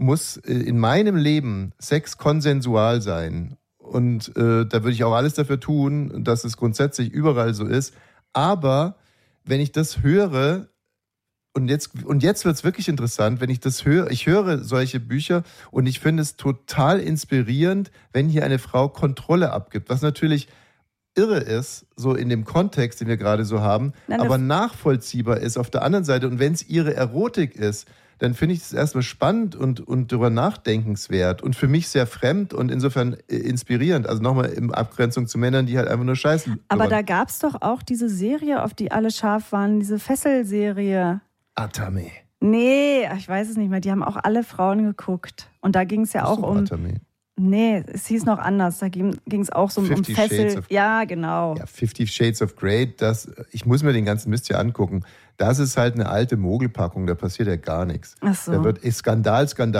muss in meinem Leben Sex konsensual sein. Und da würde ich auch alles dafür tun, dass es grundsätzlich überall so ist. Aber wenn ich das höre, und jetzt wird es wirklich interessant, wenn ich das höre, ich höre solche Bücher und ich finde es total inspirierend, wenn hier eine Frau Kontrolle abgibt, was natürlich irre ist, so in dem Kontext, den wir gerade so haben, aber nachvollziehbar ist auf der anderen Seite. Und wenn es ihre Erotik ist, dann finde ich das erstmal spannend und darüber nachdenkenswert und für mich sehr fremd und insofern inspirierend. Also nochmal in Abgrenzung zu Männern, die halt einfach nur scheißen. Aber da gab es doch auch diese Serie, auf die alle scharf waren, diese Fesselserie. Atame. Nee, ich weiß es nicht mehr. Die haben auch alle Frauen geguckt. Und da ging es ja auch um... Atame. Nee, es hieß noch anders. Da ging es auch so um Fessel. Ja, genau. Ja, 50 Shades of Grey, ich muss mir den ganzen Mist hier angucken. Das ist halt eine alte Mogelpackung, da passiert ja gar nichts. Ach so. Da wird Skandal und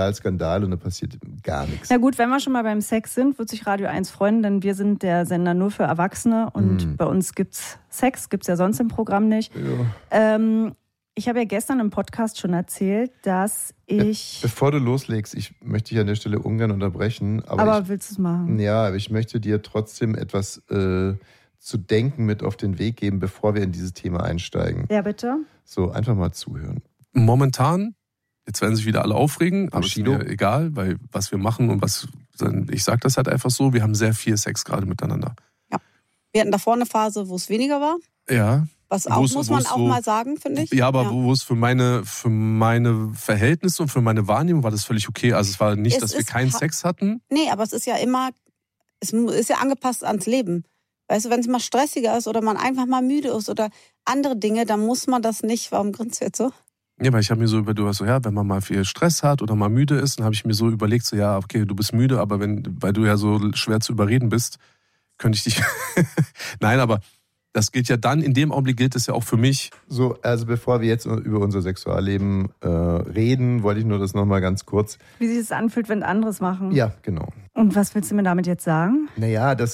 da passiert gar nichts. Na gut, wenn wir schon mal beim Sex sind, wird sich Radio 1 freuen, denn wir sind der Sender nur für Erwachsene und bei uns gibt's Sex, gibt's ja sonst im Programm nicht. Ja. Ich habe ja gestern im Podcast schon erzählt, dass ich... Bevor du loslegst, ich möchte dich an der Stelle ungern unterbrechen. Aber willst du es machen? Ja, aber ich möchte dir trotzdem etwas zu denken mit auf den Weg geben, bevor wir in dieses Thema einsteigen. Ja, bitte. So, einfach mal zuhören. Momentan, jetzt werden sich wieder alle aufregen, aber es ist mir egal, weil was wir machen und ich sage das halt einfach so, wir haben sehr viel Sex gerade miteinander. Ja. Wir hatten davor eine Phase, wo es weniger war. Ja. Was auch, muss man auch mal sagen, finde ich. Ja, aber wo es für meine Verhältnisse und für meine Wahrnehmung war das völlig okay. Also es war nicht, dass wir keinen Sex hatten. Nee, aber es ist ja immer, es ist ja angepasst ans Leben. Weißt du, wenn es mal stressiger ist oder man einfach mal müde ist oder andere Dinge, dann muss man das nicht. Warum grinst du jetzt so? Ja, weil ich habe mir so wenn man mal viel Stress hat oder mal müde ist, dann habe ich mir so überlegt, so ja, okay, du bist müde, aber weil du ja so schwer zu überreden bist, könnte ich dich... Nein, aber... Das gilt ja dann, in dem Augenblick gilt es ja auch für mich. So, also bevor wir jetzt über unser Sexualleben reden, wollte ich nur das nochmal ganz kurz. Wie sich das anfühlt, wenn andere es machen. Ja, genau. Und was willst du mir damit jetzt sagen? Naja, dass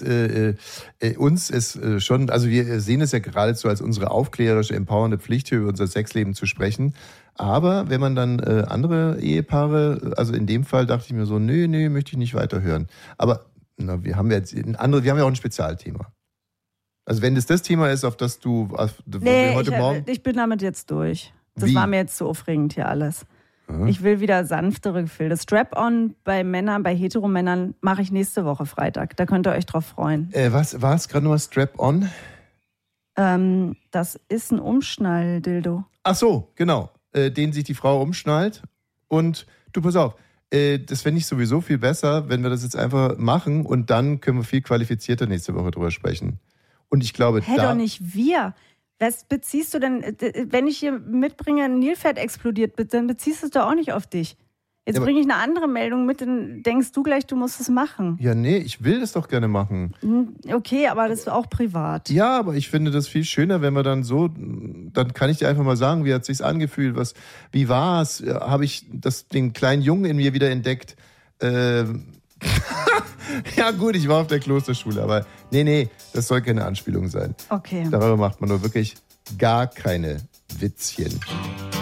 uns ist schon, also wir sehen es ja geradezu als unsere aufklärerische, empowernde Pflicht, hier über unser Sexleben zu sprechen. Aber wenn man dann andere Ehepaare, also in dem Fall dachte ich mir so, nee, möchte ich nicht weiterhören. Aber wir haben ja auch ein Spezialthema. Also wenn das Thema ist, auf das du heute Morgen... Ich bin damit jetzt durch. Das war mir jetzt zu aufregend hier alles. Aha. Ich will wieder sanftere Gefühle. Das Strap-on bei Heteromännern mache ich nächste Woche Freitag. Da könnt ihr euch drauf freuen. Was war es gerade nochmal, Strap-on? Das ist ein Umschnall-Dildo. Ach so, genau. Den sich die Frau umschnallt. Und du, pass auf, das fände ich sowieso viel besser, wenn wir das jetzt einfach machen und dann können wir viel qualifizierter nächste Woche drüber sprechen. Und ich glaube, doch nicht wir. Was beziehst du denn, wenn ich hier mitbringe, ein Nilpferd explodiert, dann beziehst du es doch auch nicht auf dich. Jetzt bringe ich eine andere Meldung mit, dann denkst du gleich, du musst es machen. Ja, nee, ich will das doch gerne machen. Okay, aber das ist auch privat. Ja, aber ich finde das viel schöner, wenn wir dann kann ich dir einfach mal sagen, wie hat es sich angefühlt, wie war es, habe ich den kleinen Jungen in mir wieder entdeckt, ja gut, ich war auf der Klosterschule, aber nee, das soll keine Anspielung sein. Okay. Darüber macht man nur wirklich gar keine Witzchen.